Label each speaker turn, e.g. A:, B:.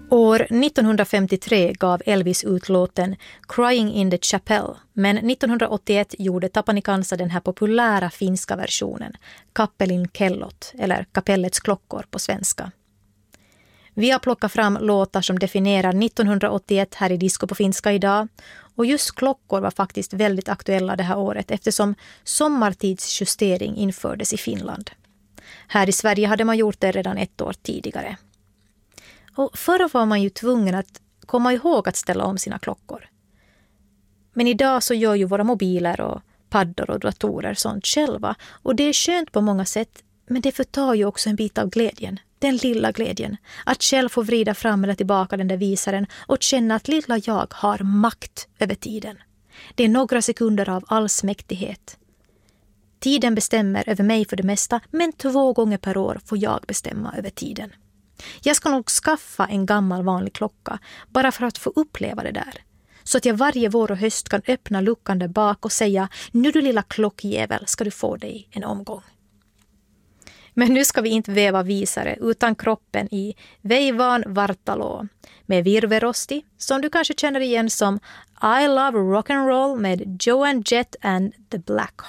A: År 1953 gav Elvis ut låten Crying in the Chapel, men 1981 gjorde Tapani Kansa den här populära finska versionen, Kappelin kellot, eller Kapellets klockor på svenska. Vi har plockat fram låtar som definierar 1981 här i Disco på finska idag, och just klockor var faktiskt väldigt aktuella det här året eftersom sommartidsjustering infördes i Finland. Här i Sverige hade man gjort det redan ett år tidigare. Och förr var man ju tvungen att komma ihåg att ställa om sina klockor. Men idag så gör ju våra mobiler och paddor och datorer sånt själva. Och det är skönt på många sätt, men det förtar ju också en bit av glädjen. Den lilla glädjen. Att själv få vrida fram eller tillbaka den där visaren och känna att lilla jag har makt över tiden. Det är några sekunder av allsmäktighet. Tiden bestämmer över mig för det mesta, men 2 gånger per år får jag bestämma över tiden. Jag ska nog skaffa en gammal vanlig klocka bara för att få uppleva det där. Så att jag varje vår och höst kan öppna luckan där bak och säga: nu du lilla klockjävel ska du få dig en omgång. Men nu ska vi inte väva visare utan kroppen i Veivan Vartalo med Virverosti, som du kanske känner igen som I Love Rock'n'Roll med Joan Jett and the Black